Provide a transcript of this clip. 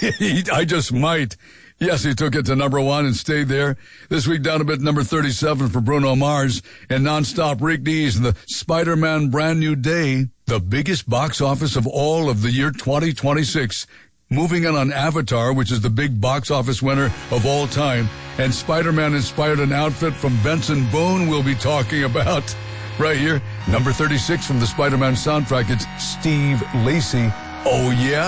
I just might. Yes, he took it to number 1 and stayed there. This week down a bit, number 37 for Bruno Mars and Nonstop Rick Dees and the Spider-Man Brand New Day, the biggest box office of all of the year 2026. Moving on Avatar, which is the big box office winner of all time, and Spider-Man inspired an outfit from Benson Boone we'll be talking about right here. Number 36 from the Spider-Man soundtrack, it's Steve Lacy. Oh, yeah?